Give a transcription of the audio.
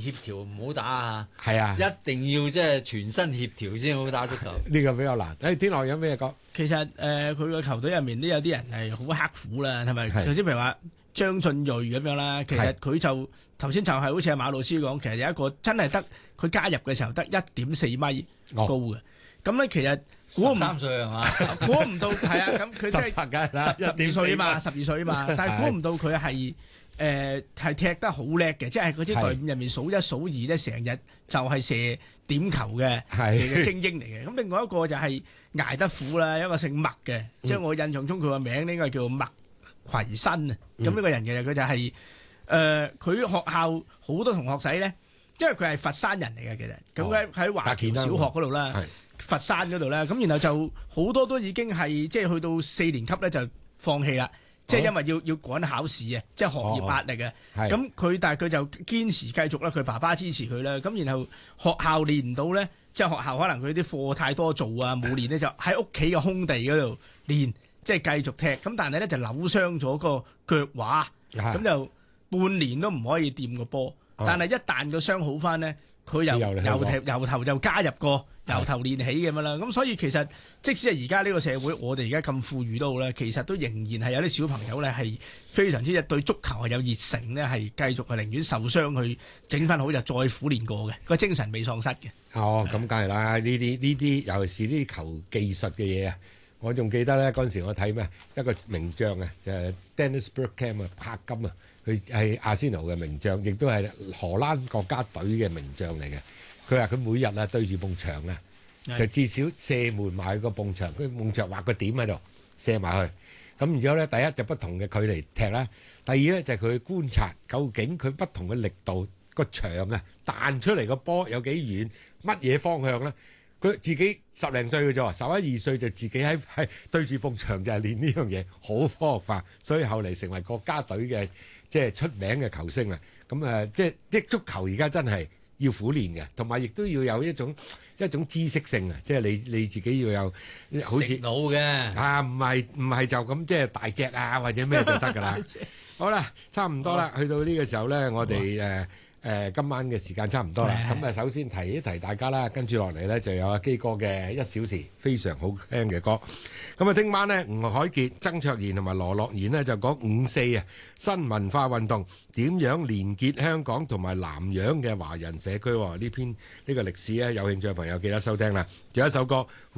協調唔好打啊， 係啊， 一定要即係全身協調先好打足球。 呢個比較難。天樂有咩講？ 其實佢個球隊入面都有啲人係好刻苦啦，係咪？ 係頭先譬如話張進睿咁樣啦，其實佢就頭先就係好似阿馬老師講，其實有一個真係得佢加入嘅時候得1.4米高嘅。咁咧其實估唔 13歲係嘛？ 估唔到係啊，咁佢即係12歲啊嘛，12歲啊嘛，但係估唔到佢係踢得好叻嘅，即係嗰支隊伍入面數一數二咧，成日就係射點球嘅精英嚟嘅。咁另外一個就係捱得苦啦，一個姓麥嘅，即係我印象中佢個名應該叫麥葵新啊。咁呢個人其實佢就係佢學校好多同學仔咧，因為佢係佛山人嚟嘅，其實咁喺華僑小學嗰度啦。佛山嗰度咧，咁然後就好多都已經係即係去到4年級咧就放棄啦，即係因為要趕考試啊，即係學業壓力啊。咁但係佢就堅持繼續啦，佢爸爸支持佢啦。咁然後學校練唔到咧，即係學校可能佢啲課太多做啊，冇練咧就喺屋企嘅空地嗰度練，即係繼續踢。咁但係咧就扭傷咗個腳踝，咁就半年都唔可以掂個波。但係一旦個傷好翻咧，佢由頭就加入過。由頭練起咁樣啦，咁所以其實即使係而家呢個社會，我哋而家咁富裕都好咧，其實都仍然係有啲小朋友咧係非常之對足球係有熱誠咧，係繼續係寧願受傷去整翻好就再苦練過嘅，個精神未喪失嘅。 咁梗係啦，呢啲尤其是呢啲球技術嘅嘢啊，我仲記得咧嗰陣時我睇咩一個名將啊，就係 Dennis Bergkamp 啊，柏金啊，佢係阿仙奴嘅名將，亦都係荷蘭國家隊嘅名將嚟嘅。佢話佢每日啊對住埲牆啊，就至少射門埋個埲牆，佢埲牆畫個點喺度射埋去。咁然之後咧，第一就不同嘅距離踢啦，第二咧就係佢觀察究竟佢不同嘅力度個牆啊彈出嚟個波有幾遠，乜嘢方向咧？佢自己10零歲嘅啫，11、12歲就自己喺對住埲牆就係練呢樣嘢，好科學化，所以後嚟成為國家隊嘅即係出名嘅球星啊！咁即係足球而家真係要苦練嘅，同埋亦都要有一種知識性啊！即係你自己要有好似食腦嘅啊，唔係就咁即係大隻啊或者咩就得㗎啦。好啦，差唔多啦，去到呢個時候咧，我哋今晚嘅時間差唔多啦。咁首先提一提大家啦，跟住落嚟咧就有阿基哥嘅1小時非常好聽嘅歌。咁聽晚咧，吳海傑、曾卓然同埋羅樂賢呢就講5·4啊，新文化運動點樣連結香港同埋南洋嘅華人社區。呢個歷史咧，有興趣嘅朋友記得收聽啦。仲有一首歌。